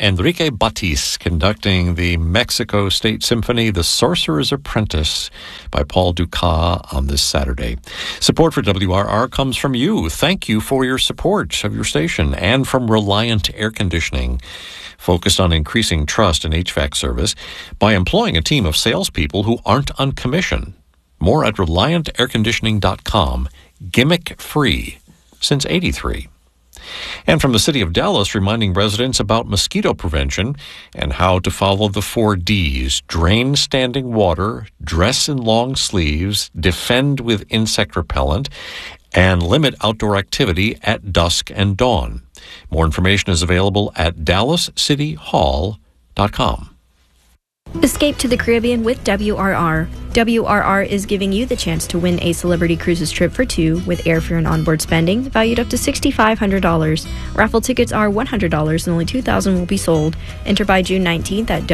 Enrique Batis conducting the Mexico State Symphony, The Sorcerer's Apprentice by Paul Dukas on this Saturday. Support for WRR comes from you. Thank you for your support of your station, and from Reliant Air Conditioning, focused on increasing trust in HVAC service by employing a team of salespeople who aren't on commission. More at ReliantAirConditioning.com. Gimmick free since '83. And from the City of Dallas, reminding residents about mosquito prevention and how to follow the 4 Ds: drain standing water, dress in long sleeves, defend with insect repellent, and limit outdoor activity at dusk and dawn. More information is available at DallasCityHall.com. Escape to the Caribbean with WRR. WRR is giving you the chance to win a Celebrity Cruises trip for 2 with airfare and onboard spending valued up to $6,500. Raffle tickets are $100 and only 2,000 will be sold. Enter by June 19th at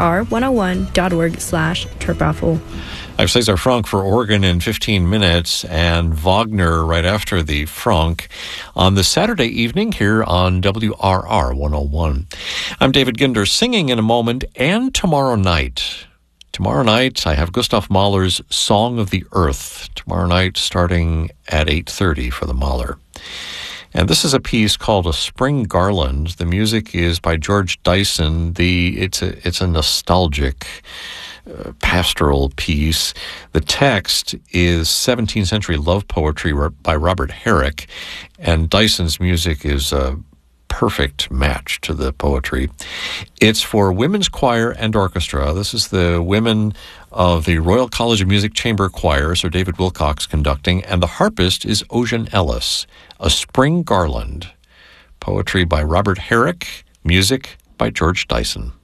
WRR101.org/trip raffle. I've Cesar Franck for Oregon in 15 minutes, and Wagner right after the Franck on the Saturday evening here on WRR 101. I'm David Ginder, singing in a moment, and tomorrow night. Tomorrow night, I have Gustav Mahler's Song of the Earth. Tomorrow night, starting at 8:30 for the Mahler. And this is a piece called A Spring Garland. The music is by George Dyson. It's a nostalgic pastoral piece. The text is 17th century love poetry by Robert Herrick, and Dyson's music is a perfect match to the poetry. It's for women's choir and orchestra. This is the women of the Royal College of Music Chamber Choir, Sir David Wilcox conducting, and the harpist is Ocean Ellis. A Spring Garland. Poetry by Robert Herrick, music by George Dyson.